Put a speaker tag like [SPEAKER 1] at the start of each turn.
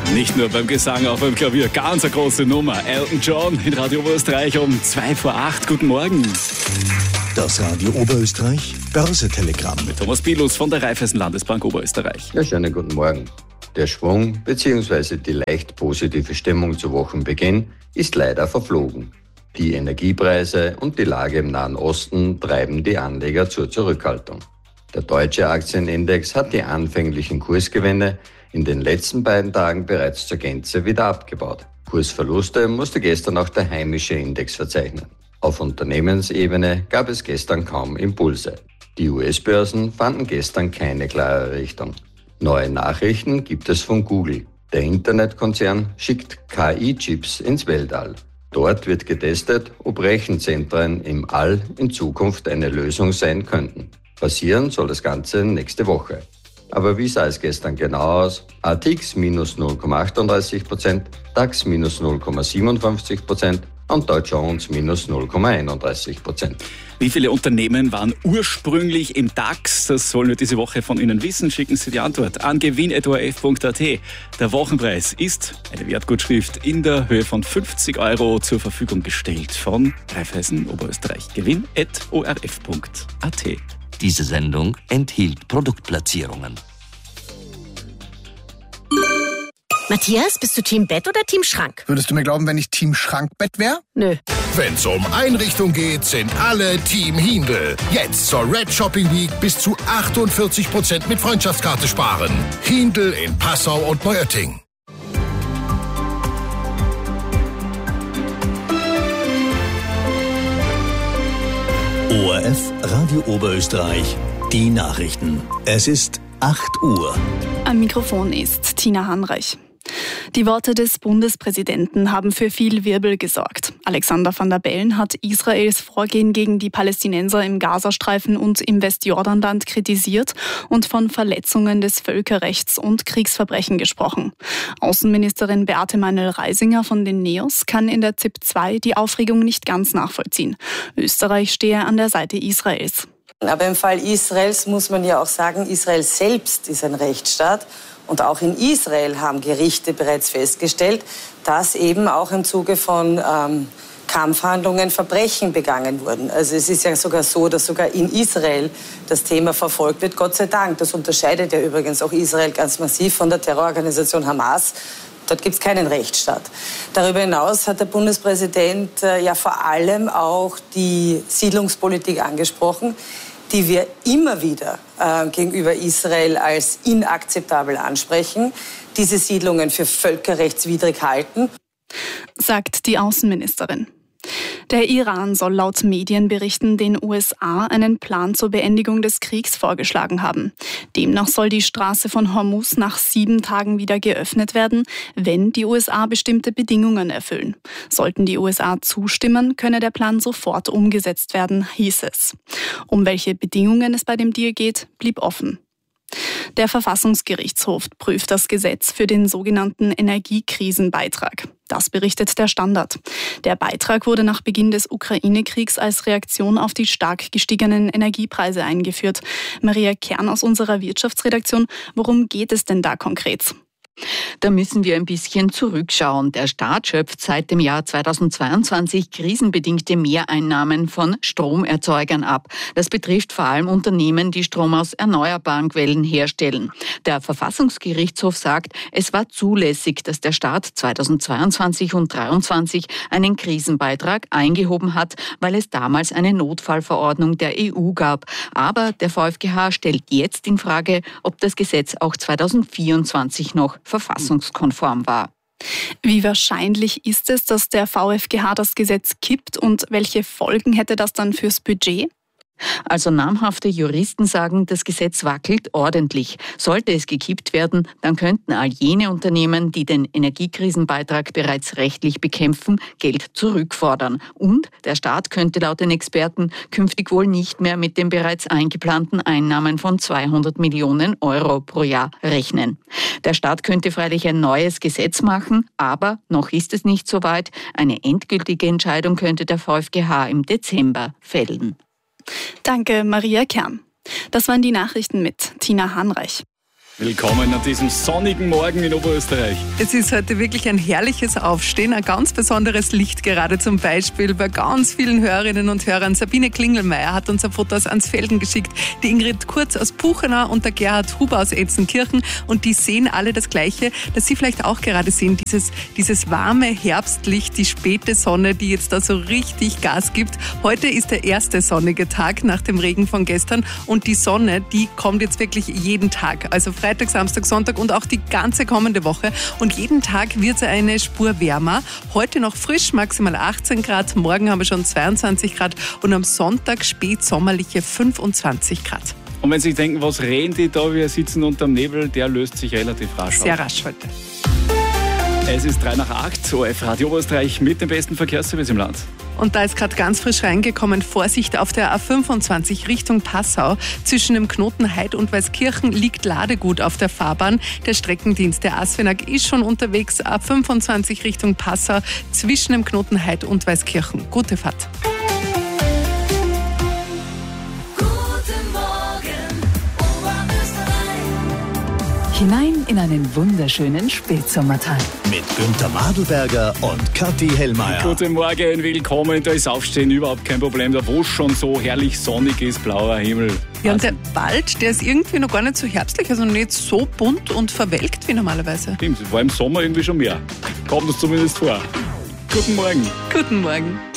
[SPEAKER 1] Nicht nur beim Gesang, auch beim Klavier. Ganz eine große Nummer. Elton John in Radio Oberösterreich um 7:02. Guten Morgen.
[SPEAKER 2] Das Radio Oberösterreich Börsetelegramm.
[SPEAKER 1] Mit Thomas Pilus von der Raiffeisen Landesbank Oberösterreich.
[SPEAKER 3] Ja, schönen guten Morgen. Der Schwung bzw. die leicht positive Stimmung zu Wochenbeginn ist leider verflogen. Die Energiepreise und die Lage im Nahen Osten treiben die Anleger zur Zurückhaltung. Der deutsche Aktienindex hat die anfänglichen Kursgewinne in den letzten beiden Tagen bereits zur Gänze wieder abgebaut. Kursverluste musste gestern auch der heimische Index verzeichnen. Auf Unternehmensebene gab es gestern kaum Impulse. Die US-Börsen fanden gestern keine klare Richtung. Neue Nachrichten gibt es von Google. Der Internetkonzern schickt KI-Chips ins Weltall. Dort wird getestet, ob Rechenzentren im All in Zukunft eine Lösung sein könnten. Passieren soll das Ganze nächste Woche. Aber wie sah es gestern genau aus? ATX minus 0,38%, DAX minus 0,57% und Dow Jones minus 0,31%.
[SPEAKER 1] Wie viele Unternehmen waren ursprünglich im DAX? Das wollen wir diese Woche von Ihnen wissen. Schicken Sie die Antwort an gewinn@orf.at. Der Wochenpreis ist eine Wertgutschrift in der Höhe von 50 € zur Verfügung gestellt von Raiffeisen Oberösterreich. gewinn@orf.at.
[SPEAKER 4] Diese Sendung enthielt Produktplatzierungen.
[SPEAKER 5] Matthias, bist du Team Bett oder Team Schrank?
[SPEAKER 6] Würdest du mir glauben, wenn ich Team Schrankbett wäre?
[SPEAKER 5] Nö.
[SPEAKER 7] Wenn's um Einrichtung geht, sind alle Team Hindel. Jetzt zur Red Shopping Week bis zu 48% mit Freundschaftskarte sparen. Hindel in Passau und Neuötting.
[SPEAKER 2] ORF Radio Oberösterreich. Die Nachrichten. Es ist 8 Uhr.
[SPEAKER 8] Am Mikrofon ist Tina Hanreich. Die Worte des Bundespräsidenten haben für viel Wirbel gesorgt. Alexander Van der Bellen hat Israels Vorgehen gegen die Palästinenser im Gazastreifen und im Westjordanland kritisiert und von Verletzungen des Völkerrechts und Kriegsverbrechen gesprochen. Außenministerin Beate Meinl-Reisinger von den NEOS kann in der ZIP 2 die Aufregung nicht ganz nachvollziehen. Österreich stehe an der Seite Israels.
[SPEAKER 9] Aber im Fall Israels muss man ja auch sagen, Israel selbst ist ein Rechtsstaat. Und auch in Israel haben Gerichte bereits festgestellt, dass eben auch im Zuge von Kampfhandlungen Verbrechen begangen wurden. Also es ist ja sogar so, dass sogar in Israel das Thema verfolgt wird, Gott sei Dank. Das unterscheidet ja übrigens auch Israel ganz massiv von der Terrororganisation Hamas. Dort gibt es keinen Rechtsstaat. Darüber hinaus hat der Bundespräsident ja vor allem auch die Siedlungspolitik angesprochen, die wir immer wieder gegenüber Israel als inakzeptabel ansprechen, diese Siedlungen für völkerrechtswidrig halten,
[SPEAKER 8] sagt die Außenministerin. Der Iran soll laut Medienberichten den USA einen Plan zur Beendigung des Kriegs vorgeschlagen haben. Demnach soll die Straße von Hormuz nach 7 Tagen wieder geöffnet werden, wenn die USA bestimmte Bedingungen erfüllen. Sollten die USA zustimmen, könne der Plan sofort umgesetzt werden, hieß es. Um welche Bedingungen es bei dem Deal geht, blieb offen. Der Verfassungsgerichtshof prüft das Gesetz für den sogenannten Energiekrisenbeitrag. Das berichtet der Standard. Der Beitrag wurde nach Beginn des Ukraine-Kriegs als Reaktion auf die stark gestiegenen Energiepreise eingeführt. Maria Kern aus unserer Wirtschaftsredaktion, worum geht es denn da konkret?
[SPEAKER 10] Da müssen wir ein bisschen zurückschauen. Der Staat schöpft seit dem Jahr 2022 krisenbedingte Mehreinnahmen von Stromerzeugern ab. Das betrifft vor allem Unternehmen, die Strom aus erneuerbaren Quellen herstellen. Der Verfassungsgerichtshof sagt, es war zulässig, dass der Staat 2022 und 2023 einen Krisenbeitrag eingehoben hat, weil es damals eine Notfallverordnung der EU gab. Aber der VfGH stellt jetzt in Frage, ob das Gesetz auch 2024 noch verfassungskonform war.
[SPEAKER 8] Wie wahrscheinlich ist es, dass der VfGH das Gesetz kippt und welche Folgen hätte das dann fürs Budget?
[SPEAKER 10] Also namhafte Juristen sagen, das Gesetz wackelt ordentlich. Sollte es gekippt werden, dann könnten all jene Unternehmen, die den Energiekrisenbeitrag bereits rechtlich bekämpfen, Geld zurückfordern. Und der Staat könnte laut den Experten künftig wohl nicht mehr mit den bereits eingeplanten Einnahmen von 200 Millionen € pro Jahr rechnen. Der Staat könnte freilich ein neues Gesetz machen, aber noch ist es nicht so weit. Eine endgültige Entscheidung könnte der VfGH im Dezember fällen.
[SPEAKER 8] Danke, Maria Kern. Das waren die Nachrichten mit Tina Hanreich.
[SPEAKER 1] Willkommen an diesem sonnigen Morgen in Oberösterreich.
[SPEAKER 11] Es ist heute wirklich ein herrliches Aufstehen, ein ganz besonderes Licht gerade zum Beispiel bei ganz vielen Hörerinnen und Hörern. Sabine Klingelmeier hat uns ein Foto aus Ansfelden geschickt, die Ingrid Kurz aus Puchenau und der Gerhard Huber aus Etzenkirchen, und die sehen alle das Gleiche, dass Sie vielleicht auch gerade sehen, dieses warme Herbstlicht, die späte Sonne, die jetzt da so richtig Gas gibt. Heute ist der erste sonnige Tag nach dem Regen von gestern und die Sonne, die kommt jetzt wirklich jeden Tag, also Freitag, Samstag, Sonntag und auch die ganze kommende Woche. Und jeden Tag wird es eine Spur wärmer. Heute noch frisch, maximal 18 Grad. Morgen haben wir schon 22 Grad. Und am Sonntag spätsommerliche 25 Grad.
[SPEAKER 1] Und wenn Sie sich denken, was reden die da, wir sitzen unterm Nebel, der löst sich relativ rasch auf.
[SPEAKER 11] Sehr rasch heute.
[SPEAKER 1] Es ist 7:03, ORF Radio Oberösterreich mit dem besten Verkehrsservice im Land.
[SPEAKER 11] Und da ist gerade ganz frisch reingekommen, Vorsicht auf der A25 Richtung Passau. Zwischen dem Knoten Heid und Weißkirchen liegt Ladegut auf der Fahrbahn. Der Streckendienst der ASFINAG ist schon unterwegs. A25 Richtung Passau zwischen dem Knoten Heid und Weißkirchen. Gute Fahrt.
[SPEAKER 12] Hinein in einen wunderschönen Spätsommertag.
[SPEAKER 2] Mit Günther Madelberger und Kathi Hellmeier.
[SPEAKER 1] Guten Morgen, willkommen. Da ist Aufstehen überhaupt kein Problem. Da wo es schon so herrlich sonnig ist, blauer Himmel.
[SPEAKER 11] Ja, und der Wald, der ist irgendwie noch gar nicht so herbstlich, also nicht so bunt und verwelkt wie normalerweise.
[SPEAKER 1] Stimmt, es war im Sommer irgendwie schon mehr. Kommt uns zumindest vor. Guten Morgen.
[SPEAKER 11] Guten Morgen.